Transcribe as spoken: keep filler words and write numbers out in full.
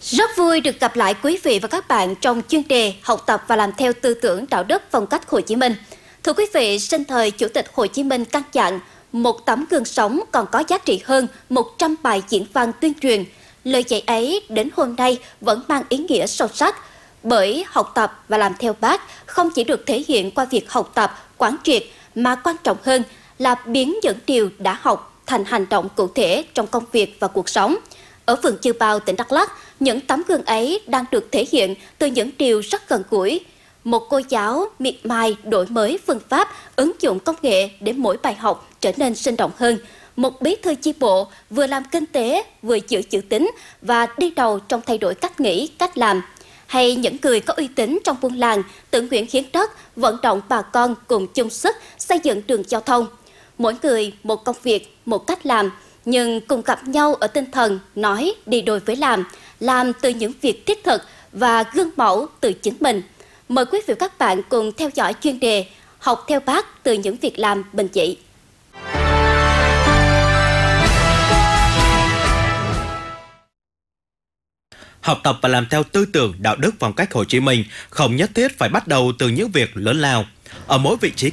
Rất vui được gặp lại quý vị và các bạn trong chuyên đề học tập và làm theo tư tưởng đạo đức phong cách Hồ Chí Minh. Thưa quý vị, sinh thời Chủ tịch Hồ Chí Minh căn dặn, một tấm gương sống còn có giá trị hơn một trăm bài diễn văn tuyên truyền. Lời dạy ấy đến hôm nay vẫn mang ý nghĩa sâu sắc, bởi học tập và làm theo Bác không chỉ được thể hiện qua việc học tập, quán triệt, mà quan trọng hơn là biến những điều đã học thành hành động cụ thể trong công việc và cuộc sống. Ở phường Chư Pao, tỉnh Đắk Lắk, những tấm gương ấy đang được thể hiện từ những điều rất gần gũi. Một cô giáo miệt mài đổi mới phương pháp, ứng dụng công nghệ để mỗi bài học trở nên sinh động hơn. Một bí thư chi bộ vừa làm kinh tế, vừa giữ chữ tín và đi đầu trong thay đổi cách nghĩ, cách làm. Hay những người có uy tín trong buôn làng tự nguyện hiến đất, vận động bà con cùng chung sức xây dựng đường giao thông. Mỗi người một công việc, một cách làm, nhưng cùng gặp nhau ở tinh thần nói đi đôi với làm, làm từ những việc thiết thực và gương mẫu từ chính mình. Mời quý vị và các bạn cùng theo dõi chuyên đề Học theo Bác từ những việc làm bình dị. Học tập và làm theo tư tưởng đạo đức phong cách Hồ Chí Minh không nhất thiết phải bắt đầu từ những việc lớn lao. Ở mỗi vị trí